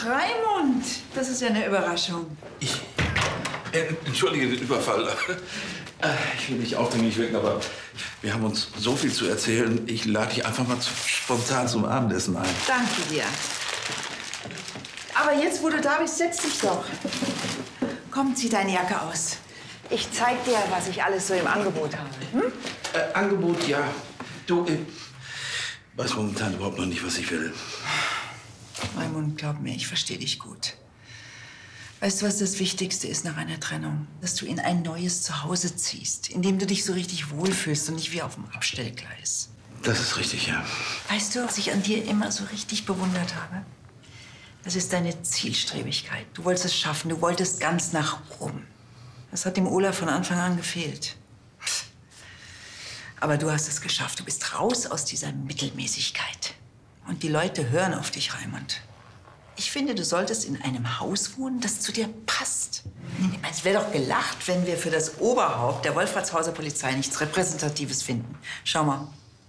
Ach, Raimund, das ist ja eine Überraschung. Entschuldige den Überfall. Ich will nicht aufdringlich wirken, aber wir haben uns so viel zu erzählen. Ich lade dich einfach mal spontan zum Abendessen ein. Danke dir. Aber jetzt, wo du da bist, setz dich doch. Komm, zieh deine Jacke aus. Ich zeig dir, was ich alles so im Angebot habe. Hm? Angebot, ja. Du, weiß momentan überhaupt noch nicht, was ich will. Raimund, glaub mir, ich verstehe dich gut. Weißt du, was das Wichtigste ist nach einer Trennung? Dass du in ein neues Zuhause ziehst, in dem du dich so richtig wohlfühlst und nicht wie auf dem Abstellgleis. Das ist richtig, ja. Weißt du, was ich an dir immer so richtig bewundert habe? Das ist deine Zielstrebigkeit. Du wolltest es schaffen, du wolltest ganz nach oben. Das hat dem Olaf von Anfang an gefehlt. Aber du hast es geschafft. Du bist raus aus dieser Mittelmäßigkeit. Und die Leute hören auf dich, Raimund. Ich finde, du solltest in einem Haus wohnen, das zu dir passt. Es wäre doch gelacht, wenn wir für das Oberhaupt der Wolfratshauser Polizei nichts Repräsentatives finden. Schau mal.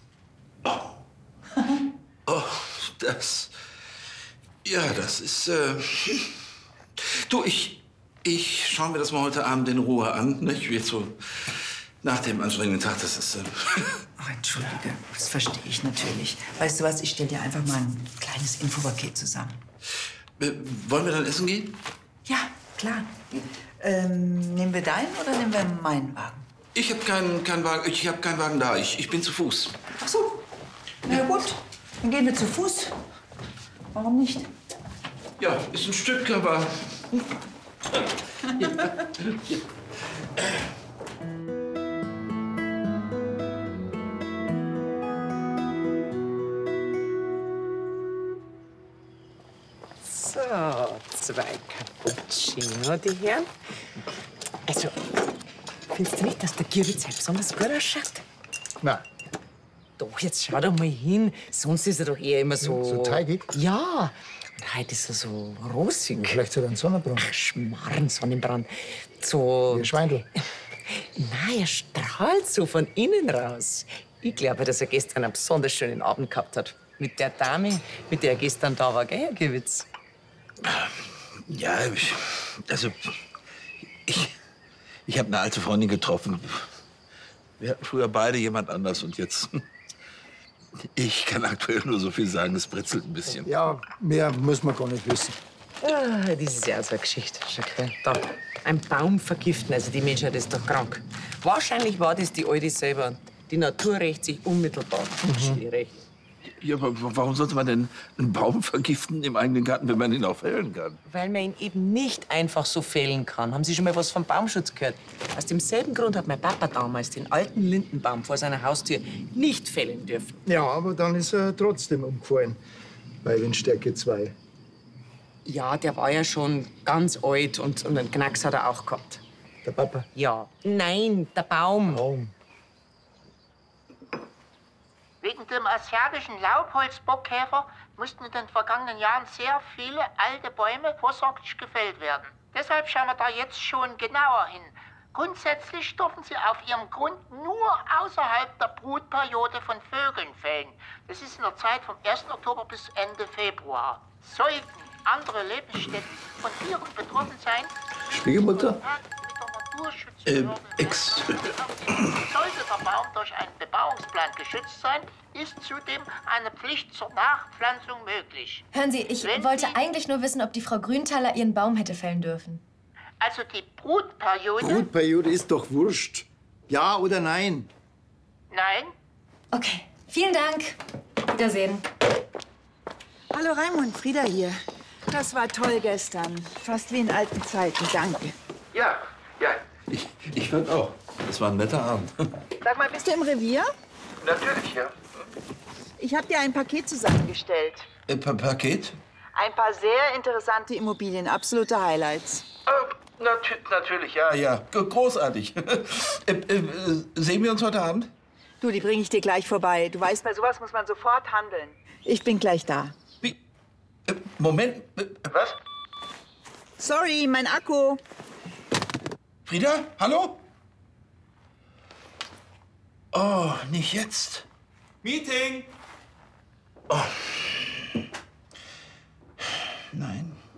Oh, das... Ja, das ist... Du, ich schaue mir das mal heute Abend in Ruhe an. Nicht? Jetzt so nach dem anstrengenden Tag, das ist... Ach, entschuldige, das verstehe ich natürlich. Weißt du was, ich stelle dir einfach mal ein kleines Infopaket zusammen. Wollen wir dann essen gehen? Ja, klar. Nehmen wir deinen oder nehmen wir meinen Wagen? Ich habe keinen Wagen. Ich habe keinen Wagen da. Ich bin zu Fuß. Ach so. Na gut, dann gehen wir zu Fuß. Warum nicht? Ja, ist ein Stück, aber... So, 2 Cappuccino, die Herren. Also, findest du nicht, dass der Girbitz halt besonders gut ausschaut? Nein. Doch, jetzt schau doch mal hin. Sonst ist er doch eher immer so... So teigig? Ja. Und heute ist er so rosig. Vielleicht so ein Sonnenbrand. Ach, Schmarrn, Sonnenbrand. So... Wie ein Schweindel. Nein, er strahlt so von innen raus. Ich glaube, dass er gestern einen besonders schönen Abend gehabt hat. Mit der Dame, mit der er gestern da war, gell, Herr Girbitz? Ja, ich habe eine alte Freundin getroffen. Wir hatten früher beide jemand anders und jetzt... Ich kann aktuell nur so viel sagen, es britzelt ein bisschen. Ja, mehr muss man gar nicht wissen. Ah, das ist ja so eine Geschichte. Schau her, da. Ein Baum vergiften, also die Menschheit ist doch krank. Wahrscheinlich war das die Alte selber. Die Natur rächt sich unmittelbar. Schwierig. Ja, aber warum sollte man denn einen Baum vergiften im eigenen Garten, wenn man ihn auch fällen kann? Weil man ihn eben nicht einfach so fällen kann. Haben Sie schon mal was vom Baumschutz gehört? Aus demselben Grund hat mein Papa damals den alten Lindenbaum vor seiner Haustür nicht fällen dürfen. Ja, aber dann ist er trotzdem umgefallen. Bei Windstärke 2. Ja, der war ja schon ganz alt und einen Knacks hat er auch gehabt. Der Papa? Ja. Nein, der Baum. Baum. Wegen dem asiatischen Laubholzbockkäfer mussten in den vergangenen Jahren sehr viele alte Bäume vorsorglich gefällt werden. Deshalb schauen wir da jetzt schon genauer hin. Grundsätzlich dürfen sie auf ihrem Grund nur außerhalb der Brutperiode von Vögeln fällen. Das ist in der Zeit vom 1. Oktober bis Ende Februar. Sollten andere Lebensstätten von Tieren betroffen sein, Schwiegermutter? Sollte Sollte der Baum durch einen Bebauungsplan geschützt sein, ist zudem eine Pflicht zur Nachpflanzung möglich. Hören Sie, ich wollte eigentlich nur wissen, ob die Frau Grünthaler ihren Baum hätte fällen dürfen. Also die Brutperiode... Brutperiode ist doch wurscht. Ja oder nein? Nein? Okay, vielen Dank. Wiedersehen. Hallo Raimund, Frieda hier. Das war toll gestern. Fast wie in alten Zeiten. Danke. Ja, ich fand auch. Das war ein netter Abend. Sag mal, bist du im Revier? Natürlich, ja. Ich habe dir ein Paket zusammengestellt. Paket? Ein paar sehr interessante Immobilien, absolute Highlights. Natürlich, ja. Großartig. Sehen wir uns heute Abend? Du, die bringe ich dir gleich vorbei. Du weißt, bei sowas muss man sofort handeln. Ich bin gleich da. Wie? Moment. Was? Sorry, mein Akku. Frieda, hallo? Oh, nicht jetzt. Meeting! Oh. Nein.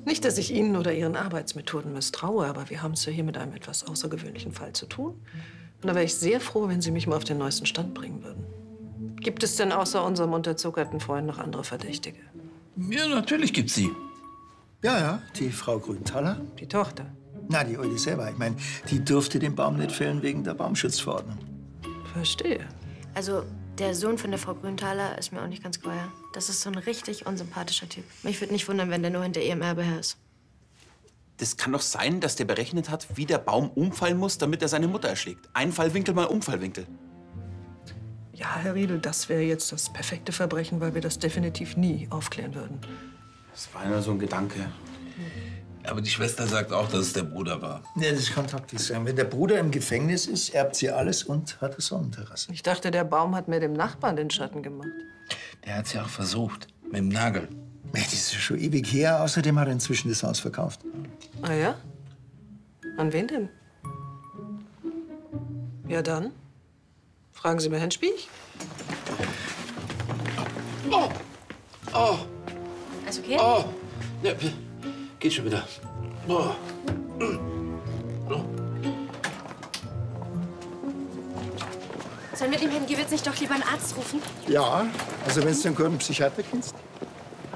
Nicht, dass ich Ihnen oder Ihren Arbeitsmethoden misstraue, aber wir haben es ja hier mit einem etwas außergewöhnlichen Fall zu tun. Und da wäre ich sehr froh, wenn Sie mich mal auf den neuesten Stand bringen würden. Gibt es denn außer unserem unterzuckerten Freund noch andere Verdächtige? Ja, natürlich gibt's sie. Ja, die Frau Grünthaler. Die Tochter. Na, die Eule selber. Ich meine, die durfte den Baum nicht fällen wegen der Baumschutzverordnung. Verstehe. Also, der Sohn von der Frau Grünthaler ist mir auch nicht ganz geheuer. Das ist so ein richtig unsympathischer Typ. Mich würde nicht wundern, wenn der nur hinter ihrem Erbe her ist. Das kann doch sein, dass der berechnet hat, wie der Baum umfallen muss, damit er seine Mutter erschlägt. Einfallwinkel mal Umfallwinkel. Ja, Herr Riedel, das wäre jetzt das perfekte Verbrechen, weil wir das definitiv nie aufklären würden. Das war nur so ein Gedanke. Aber die Schwester sagt auch, dass es der Bruder war. Ja, das kann taktisch sein. Wenn der Bruder im Gefängnis ist, erbt sie alles und hat eine Sonnenterrasse. Ich dachte, der Baum hat mir dem Nachbarn den Schatten gemacht. Der hat's ja auch versucht. Mit dem Nagel. Ja, das ist ja schon ewig her. Außerdem hat er inzwischen das Haus verkauft. Ah ja? An wen denn? Ja dann. Fragen Sie mal Herrn Spiech. Oh! Oh! Alles okay? Oh! Ja, geht schon wieder. Oh. Oh. Sollen wir dem Herrn Gewitz nicht doch lieber einen Arzt rufen? Ja, also wenn du einen guten Psychiater kennst.